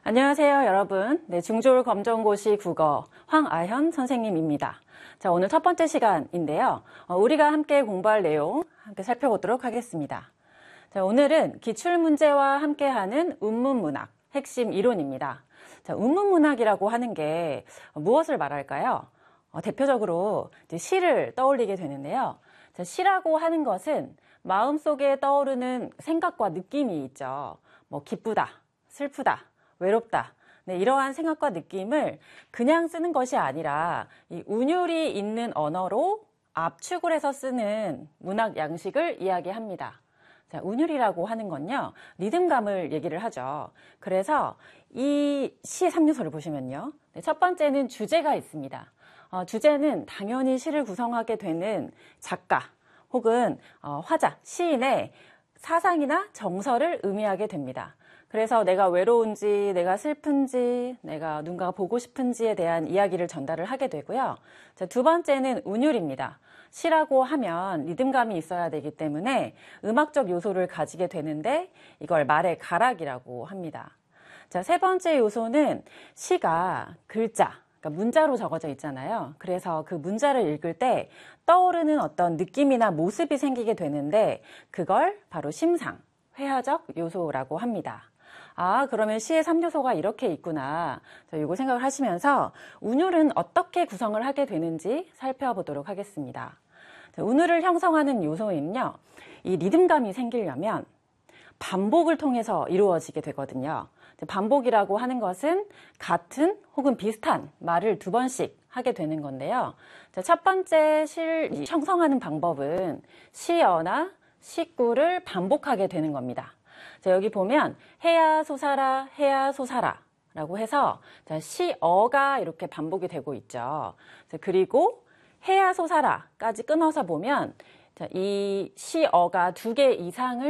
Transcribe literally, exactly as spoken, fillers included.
안녕하세요, 여러분. 네, 중졸 검정고시 국어 황아현 선생님입니다. 자, 오늘 첫 번째 시간인데요. 어, 우리가 함께 공부할 내용 함께 살펴보도록 하겠습니다. 자, 오늘은 기출문제와 함께하는 운문문학 핵심 이론입니다. 자, 운문문학이라고 하는 게 무엇을 말할까요? 어, 대표적으로 이제 시를 떠올리게 되는데요. 자, 시라고 하는 것은 마음속에 떠오르는 생각과 느낌이 있죠. 뭐 기쁘다, 슬프다, 외롭다. 네, 이러한 생각과 느낌을 그냥 쓰는 것이 아니라 이 운율이 있는 언어로 압축을 해서 쓰는 문학 양식을 이야기합니다. 자, 운율이라고 하는 건요, 리듬감을 얘기를 하죠. 그래서 이 시의 삼 요소를 보시면요. 네, 첫 번째는 주제가 있습니다. 어, 주제는 당연히 시를 구성하게 되는 작가 혹은 어, 화자, 시인의 사상이나 정서를 의미하게 됩니다. 그래서 내가 외로운지, 내가 슬픈지, 내가 누군가가 보고 싶은지에 대한 이야기를 전달을 하게 되고요. 자, 두 번째는 운율입니다. 시라고 하면 리듬감이 있어야 되기 때문에 음악적 요소를 가지게 되는데 이걸 말의 가락이라고 합니다. 자, 세 번째 요소는 시가 글자, 그러니까 문자로 적어져 있잖아요. 그래서 그 문자를 읽을 때 떠오르는 어떤 느낌이나 모습이 생기게 되는데 그걸 바로 심상, 회화적 요소라고 합니다. 아, 그러면 시의 삼 요소가 이렇게 있구나. 자, 요거 생각을 하시면서 운율은 어떻게 구성을 하게 되는지 살펴보도록 하겠습니다. 자, 운율을 형성하는 요소는요, 이 리듬감이 생기려면 반복을 통해서 이루어지게 되거든요. 반복이라고 하는 것은 같은 혹은 비슷한 말을 두 번씩 하게 되는 건데요. 자, 첫 번째 시를 형성하는 방법은 시어나 시구를 반복하게 되는 겁니다. 자, 여기 보면 해야 솟아라, 해야 솟아라 라고 해서 자, 시어가 이렇게 반복이 되고 있죠. 자, 그리고 해야 솟아라 까지 끊어서 보면 자, 이 시어가 두 개 이상을